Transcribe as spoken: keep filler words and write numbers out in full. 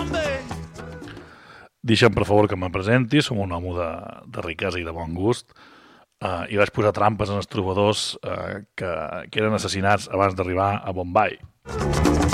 Deixa'm, per favor, que me presenti. Som un home de, de riquesa i de bon gust. Uh, I vaig posar trampes en els trobadors uh, que, que eren assassinats abans d'arribar a Bombay.